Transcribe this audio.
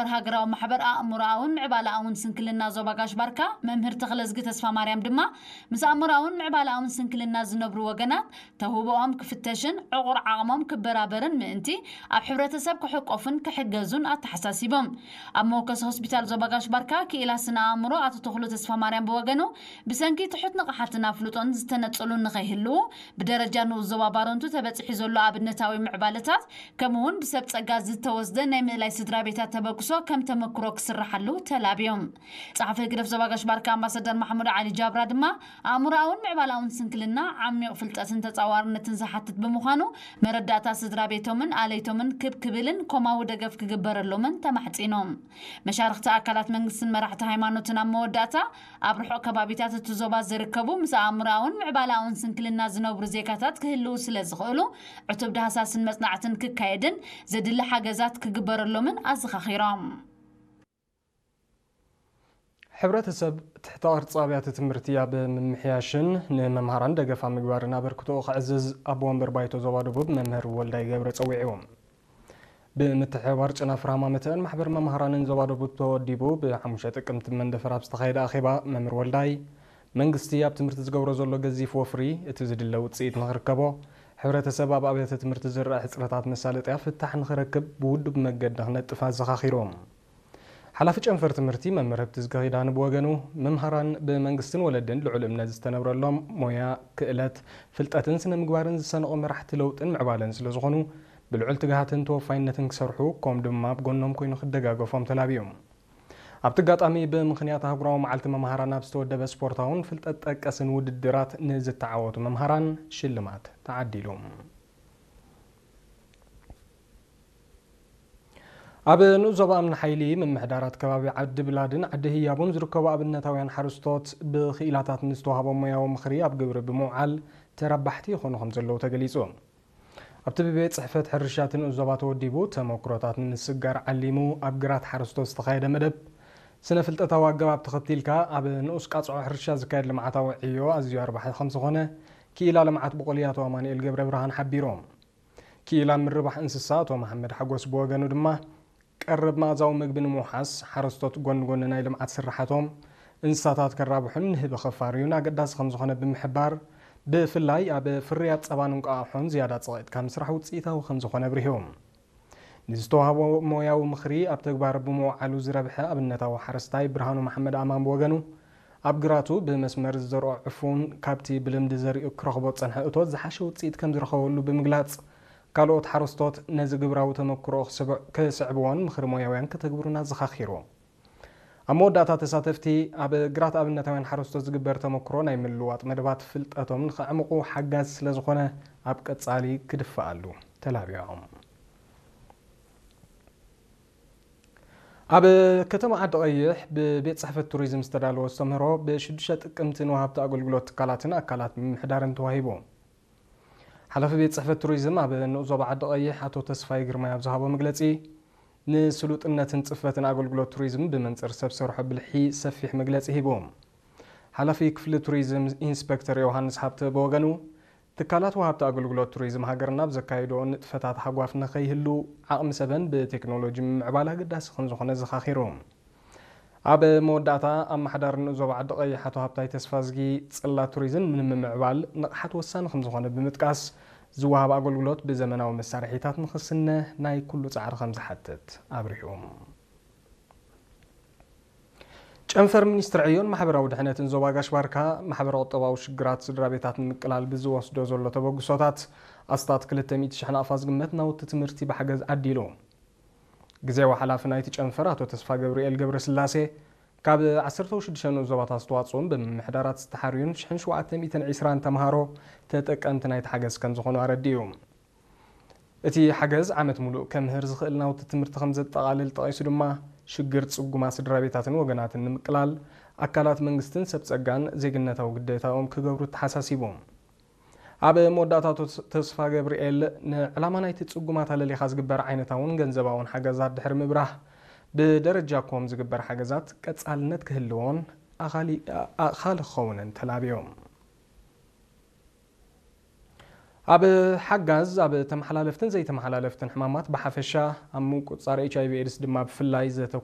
ሊቀመንበር ሃገራዊ ማሕበር ኣእምሮኣውን ምዕባላውን ስንክልና ዞባ ጋሽባርካ መምህር ተኽለዝጊ ተስፋ ማርያም ድማ ምስ ኣእምሮኣውን ምዕባላውን ስንክልና ዝነብሩ ወገናት ተህቦኦም ክፍተሽን ዕቁር ዓቕሞም ክበራበርን ምእንቲ ኣብ ሕብረተሰብ ክሕቆፍን ክሕገዙን ኣተሓሳሲቦም ኣብ ሞከስ ሆስፒታል ዞባ ጋሽባርካ ክኢላ ስነ ኣእምሮ ኣቶ ተኽሉ ተስፋ ማርያም ብወገኑ ብሰንኪ ትሑት ንቕሓትና ፍሉጦን ዝተነጸሉ ንኸይህልው ብደረጃ ንኡዘባባሮንቱ ተበጽሒ ዘሎ ኣብነታዊ ምዕባለታት ከምውን ብሰብ ጸጋ ዝተወስደ ናይ ምእላይ ስድራ ቤታት ተበግሶ ከም ተመክሮ ክስራሓሉ ተላብዮም ጻሕፈ ግደፍ ዞባ ጋሽባርካ ኣምባሳደር ማሕሙድ ዓሊ ጃብራ ድማ ኣእምሮኣውን ምዕባላውን ስንክልና ዓሚቕ ፍልጠትን ተጻዋርነትን ዝሓትት ብምዃኑ መረዳእታ ስድራ ቤቶምን ኣለይቶምን ክብክብልን ኮማዊ ደገፍ ክግበረሎምን ተማሕጺኖም መሻርክቲ ኣካላት መንግስትን መራሕቲ ሃይማኖትን ኣብ መወዳእታ ኣብ ርሑቕ ከባቢታት እቲ ዞባ ዝርከቡ ምስ ኣእምሮኣውን ምዕባላውን ስንክልና ዝነብሩ ዜጋታት ክህልው ስለ ዝኽእሉ ዕቱብ ዳሃሳስን መጽናዕትን ክካየድን ዘድሊ ሓገዛት ክግበረሎምን ኣዘኻኺሮም ሕብረተሰብ ትሕቲ ቅርፂ ኣብያተ ትምህርቲ ኣብ ምምሕያሽን ንመምሃራን ደገፋ ምግባርን ኣበርክቶ ክዕዝዝ ኣብ ወንበር ባይቶ ዞባ ደቡብ መምህር ወልዳይ ገብረ ፀዊዕዎም ብምትሕብባር ጨናፍር ሃማመተን ማሕበር መምሃራንን ዞባ ደቡብ ተወዲቡ ብ5 ጥቅምቲ መንደፈር ኣብ ዝተኻየደ ኣኼባ መምህር ወልዳይ መንግስቲ ኣብ ትምህርቲ ዝገብሮ ዘሎ ገዚፍ ወፍሪ እቲ ዝድለ ውፅኢት ንኽርከቦ ሕብረተሰብ ኣብ ኣብያተ ትምህርቲ ዝረአ ሕፅረታት መሳለጥያ ፍታሕ ንኽረክብ ብውድብ መገዲ ክነጥፍ ኣዘኻኺሮም ሓላፊ ጨንፈር ትምህርቲ መምህር ህብቲ ዝገኺዳን ብወገኑ መምሃራን ብመንግስትን ወለድን ልዑል እምነት ዝተነብረሎም ሞያ ክእለት ፍልጠትን ስነ ምግባርን ዝሰንቑ መራሕቲ ለውጥን ምዕባለን ስለ ዝኾኑ ብልዑል ትግሃትን ተወፋይነትን ክሰርሑ ከም ድማ ብጎኖም ኮይኑ ክደጋገፎም ተላብዮም ኣብቲ ኣጋጣሚ ብምኽንያት ኣህጉራዊ መዓልቲ መምሃራን ኣብ ዝተወደበ ስፖርታውን ፍልጠት ጠቀስን ውድድራት ንዝተዓወቱ መምሃራን ሽልማት ተዓዲሎም ኣብ ንዞባ ኣምኒ ሓይሊ ምምሕዳራት ከባቢ ዓዲ ብላድን ዓዲ ህያቡን ዝርከቡ ኣብነታውያን ሓረስቶት ብኽኢላታት ንዝተዋሃቦም ሞያዊ ምኽሪ ኣብ ግብሪ ብምውዓል ተረባሕቲ ይኾኑ ከም ዘለዉ ተገሊጹ ኣብቲ ብቤት ጽሕፈት ሕርሻትን ንዞባ ተወዲቡ ተመክሮታት ንስጋር ዓሊሙ ኣብ ግራት ሓረስቶት ዝተኻየደ መደብ ስነ ፍልጠታዊ ኣገባብ ተኸቲልካ ኣብ ንኡስ ቃጽዖ ሕርሻ ዝካየድ ልምዓታዊ ዕዮ ኣዝዩ ኣርባሕ ከም ዝኾነ ክኢላ ልምዓት ብቆልያቶ ኣማኑኤል ገብረ ብርሃን ሓቢሮም ክኢላ ምርባሕ እንስሳ ኣቶ መሐመድ ሓጎስ ብወገኑ ድማ ቀረብ ማእዛዊ ምግቢ ንምውሓስ ሓረስቶት ጎን ጎን ናይ ልምዓት ስራሓቶም እንስሳታት ከራብሑን ንህቢ ኸፋርዩን ኣገዳሲ ከም ዝኾነ ብምሕባር ብፍላይ ኣብ ፍርያት ጸባን እንቋቑሖን ዝያዳ ጽቕጥካ ምስራሕ ውፅኢታዊ ከም ዝኾነ ብርሂቦም ንዝተዋሃቦ ሞያዊ ምኽሪ ኣብ ተግባር ብምውዓሉ ዝረብሐ ኣብነታዊ ሓረስታይ ብርሃኑ መሐመድ ኣማን ብወገኑ ኣብ ግራቱ ብመስመር ዝዘርኦ ዕፉን ካብቲ ብልምዲ ዘርእዩ ክረኽቦ ፀንሐ እቶት ዝሓሸ ውፅኢት ከም ዝረኸበሉ ብምግላጽ ካልኦት ሓረስቶት ነዚ ግብራዊ ተመክሮ ክስዕብዎን ምኽሪ ሞያውያን ከተግብሩና ዘኻኺሩ ኣብ መወዳእታ ተሳተፍቲ ኣብ ግራት ኣብነታውያን ሓረስቶት ዝግበር ተመክሮ ናይ ምልውዋጥ መደባት ፍልጠቶም ንኸዕምቑ ሓጋዝ ስለ ዝኾነ ኣብ ቀጻሊ ክድፈኣሉ ተላቢዖም ኣብ ከተማ ዓዲ ቀይሕ ብቤት ጽሕፈት ቱሪዝም ዝተዳለወ ዝተምህሮ ብ6 ጥቅምቲ ንወሃብቲ ኣገልግሎት ትካላትን ኣካላት ምምሕዳርን ተዋሂቡ ሓላፊ ቤት ጽሕፈት ቱሪዝም ኣብ ንዞባ ዓዲ ቀይሕ ኣቶ ተስፋይ ግርማይ ኣብ ዝሃቦ መግለጺ ንስሉጥነትን ጽፈትን ኣገልግሎት ቱሪዝም ብመንጽር ሰብ ሰርሖ ብልሒ ሰፊሕ መግለጺ ሂቦም ሓላፊ ክፍሊ ቱሪዝም ኢንስፔክተር ዮሃንስ ሃብተ በወገኑ ትካላት ወሃብቲ ኣገልግሎት ቱሪዝም ሃገርና ብዘካይዶ ንጥፈታት ሓጓፍ ንኸይህሉ ዓቕሚ ሰበን ብቴክኖሎጂ ምዕባል ኣገዳሲ ከም ዝኾነ ዘኻኺሮም ኣብ መወዳእታ ኣመሓዳሪ ንዞባ ዓዲ ቀይሕ ኣቶ ሃብታይ ተስፋዝጊ ጽላት ቱሪዝም ንምምዕባል ንቕሓት ወሳኒ ከም ዝኾነ ብምጥቃስ ዝወሃብ ኣገልግሎት ብዘመናዊ መሳርሒታት ንኽስነ ናይ ኩሉ ጻዕሪ ከም ዝሓትት ኣብሪሖም ጨንፈር ሚኒስትር ዕዮን ማሕበራዊ ድሕነትን ዞባ ጋሽባርካ ማሕበራዊ ቁጠባዊ ሽግራት ስድራ ቤታት ንምቅላል ብዝወስዶ ዘሎ ተበግሶታት ኣስታት 200,000 ኣፋ ዝግመት ናውቲ ትምህርቲ ብሓገዝ ዓዲሉ ግዜያዊ ሓላፊ ናይቲ ጨንፈር ኣቶ ተስፋ ገብርኤል ገብረ ስላሴ ካብ 16 ዞባታት ኣስተዋፅኦን ብምምሕዳራት ዝተሓርዩን 720 ተምሃሮ ተጠቀምቲ ናይቲ ሓገዝ ከም ዝኾኑ ኣረዲዩ እቲ ሓገዝ ዓመት ሙሉእ ከምህር ዝኽእል ናውቲ ትምህርቲ ከም ዘጠቓልል ጠቒሱ ድማ ሽግር ጽጉማ ስድራ ቤታትን ወገናትን ንምቅላል ኣካላት መንግስትን ሰብ ጸጋን ዜግነታዊ ግዴታኦም ክገብሩ ተሓሳሲቦም ኣብ መወዳእታ ተስፋ ገብርኤል ንዕላማ ናይቲ ጽጉማት ኣለሌኻ ዝግበር ዓይነታውን ገንዘባውን ሓገዛት ድሕሪ ምብራህ ብደረጃኩም ዝግበር ሓገዛት ቀጻልነት ክህልዎን ኣኻሊ ክኸውንን ተላብዮም ኣብ ሓጋዝ ኣብ ተመሓላለፍትን ዘይተመሓላለፍትን ሕማማት ብሓፈሻ ኣብ ምቁጻር HIV ኤድስ ድማ ብፍላይ